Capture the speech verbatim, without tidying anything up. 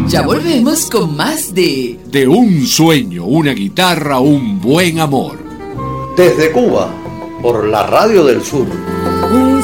Ya volvemos con más de... De un sueño, una guitarra, un buen amor. Desde Cuba, por la Radio del Sur.